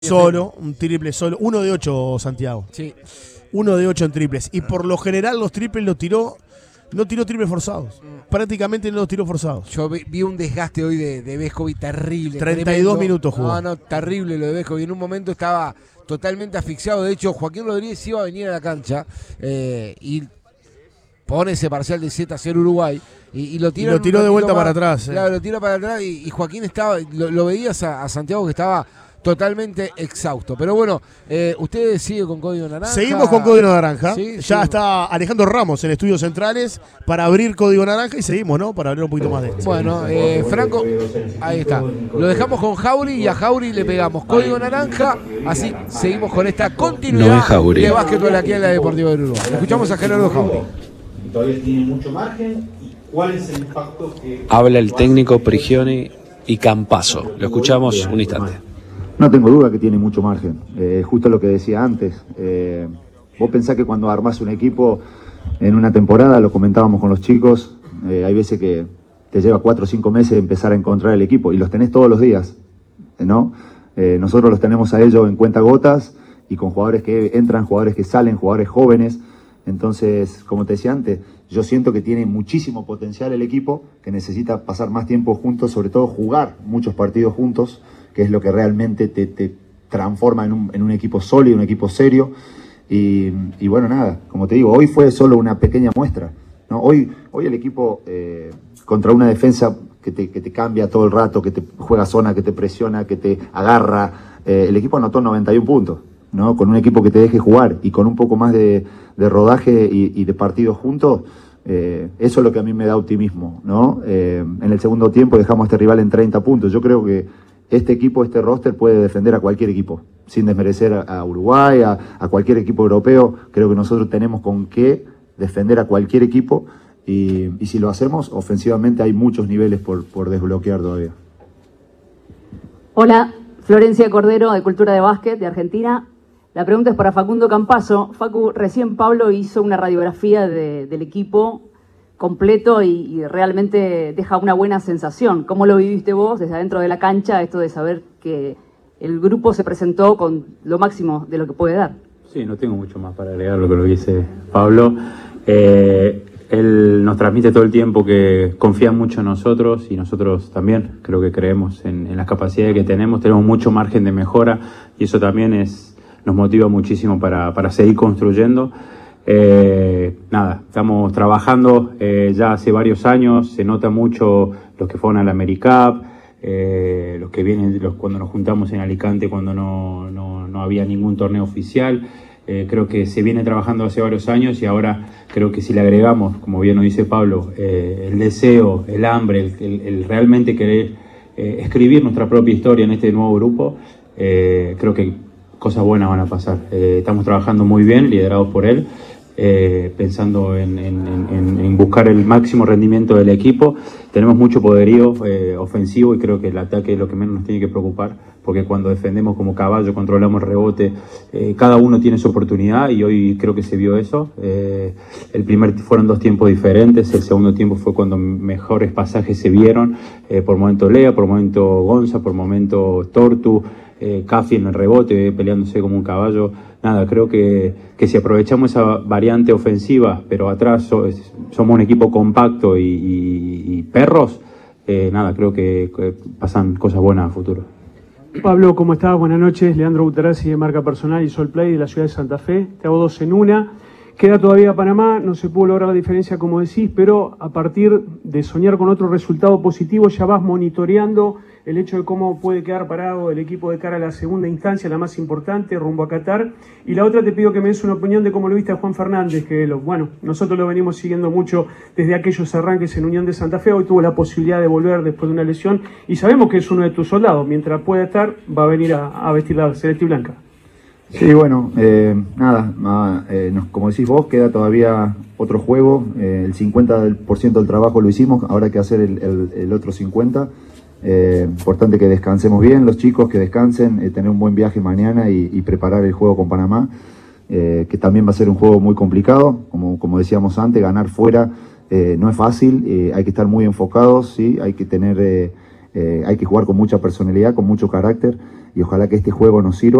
Solo, un triple solo. 1 de 8, Santiago. Sí. 1 de 8 en triples. Y por lo general los triples los tiró. No tiró triples forzados. Prácticamente no los tiró forzados. Yo vi un desgaste hoy de Vescovi terrible. 32 tremendo. minutos jugó. No, terrible lo de Vescovi. En un momento estaba totalmente asfixiado. De hecho, Joaquín Rodríguez iba a venir a la cancha y pone ese parcial de 7-0 Uruguay. Y lo tiró de vuelta para atrás. Claro, lo tira para atrás y Joaquín estaba, lo veías a Santiago que estaba totalmente exhausto. Pero bueno, ustedes siguen con Código Naranja. Seguimos con Código Naranja. Sí, ya está Alejandro Ramos en Estudios Centrales para abrir Código Naranja y seguimos, ¿no? Para hablar un poquito más de esto. Bueno, Franco, ahí está. Lo dejamos con Jauri y a Jauri le pegamos Código Naranja. Así seguimos con esta continuidad de básquetbol aquí en la Deportiva del Uruguay. Escuchamos a Gerardo Jauri. Todavía tiene mucho margen. ¿Y cuál es el impacto que... Habla el técnico Prigioni y Campazzo. Lo escuchamos un instante. No tengo duda que tiene mucho margen, justo lo que decía antes. Vos pensás que cuando armás un equipo en una temporada, lo comentábamos con los chicos, hay veces que te lleva 4 o 5 meses empezar a encontrar el equipo y los tenés todos los días, ¿no? Nosotros los tenemos a ellos en cuentagotas y con jugadores que entran, jugadores que salen, jugadores jóvenes. Entonces, como te decía antes, yo siento que tiene muchísimo potencial el equipo, que necesita pasar más tiempo juntos, sobre todo jugar muchos partidos juntos, que es lo que realmente te transforma en un equipo sólido, un equipo serio. Y bueno, nada, como te digo, hoy fue solo una pequeña muestra, ¿no? Hoy el equipo contra una defensa que te cambia todo el rato, que te juega zona, que te presiona, que te agarra, el equipo anotó 91 puntos, ¿no? Con un equipo que te deje jugar y con un poco más de rodaje y de partidos juntos. Eso es lo que a mí me da optimismo, ¿no? En el segundo tiempo dejamos a este rival en 30 puntos. Yo creo que este equipo, este roster puede defender a cualquier equipo, sin desmerecer a Uruguay, a cualquier equipo europeo. Creo que nosotros tenemos con qué defender a cualquier equipo y si lo hacemos, ofensivamente hay muchos niveles por desbloquear todavía. Hola, Florencia Cordero de Cultura de Básquet de Argentina. La pregunta es para Facundo Campazzo. Facu, recién Pablo hizo una radiografía del equipo completo y realmente deja una buena sensación. ¿Cómo lo viviste vos desde adentro de la cancha, esto de saber que el grupo se presentó con lo máximo de lo que puede dar? Sí, no tengo mucho más para agregar lo que dice Pablo. Él nos transmite todo el tiempo que confía mucho en nosotros y nosotros también creo que creemos en las capacidades que tenemos mucho margen de mejora y eso también nos motiva muchísimo para seguir construyendo. Nada, estamos trabajando ya hace varios años, se nota mucho los que fueron a la AmeriCup, los que vienen cuando nos juntamos en Alicante cuando no había ningún torneo oficial. Creo que se viene trabajando hace varios años y ahora creo que si le agregamos, como bien nos dice Pablo, el deseo, el hambre, el realmente querer escribir nuestra propia historia en este nuevo grupo, creo que cosas buenas van a pasar. Estamos trabajando muy bien, liderados por él, pensando en buscar el máximo rendimiento del equipo. Tenemos mucho poderío ofensivo y creo que el ataque es lo que menos nos tiene que preocupar, porque cuando defendemos como caballo, controlamos el rebote, cada uno tiene su oportunidad y hoy creo que se vio eso. Fueron 2 tiempos diferentes, el segundo tiempo fue cuando mejores pasajes se vieron, por momento Lea, por momento Gonza, por momento Tortu, Cafi en el rebote, peleándose como un caballo. Nada, creo que si aprovechamos esa variante ofensiva, pero atrás somos un equipo compacto y perros, nada, creo que pasan cosas buenas a futuro. Pablo, ¿cómo estás? Buenas noches. Leandro Buterazzi de Marca Personal y Solplay de la ciudad de Santa Fe. Te hago 2 en una. Queda todavía Panamá, no se pudo lograr la diferencia como decís, pero a partir de soñar con otro resultado positivo ya vas monitoreando el hecho de cómo puede quedar parado el equipo de cara a la segunda instancia, la más importante, rumbo a Qatar. Y la otra te pido que me des una opinión de cómo lo viste a Juan Fernández, que nosotros lo venimos siguiendo mucho desde aquellos arranques en Unión de Santa Fe. Hoy tuvo la posibilidad de volver después de una lesión y sabemos que es uno de tus soldados. Mientras pueda estar, va a venir a vestir la celeste y blanca. Sí, bueno, como decís vos, queda todavía otro juego. El 50% del trabajo lo hicimos, ahora hay que hacer el otro 50%. Importante que descansemos bien los chicos, que descansen, tener un buen viaje mañana y preparar el juego con Panamá, que también va a ser un juego muy complicado. Como decíamos antes, ganar fuera no es fácil, hay que estar muy enfocados, ¿sí? Hay que jugar con mucha personalidad, con mucho carácter. y ojalá que este juego nos sirva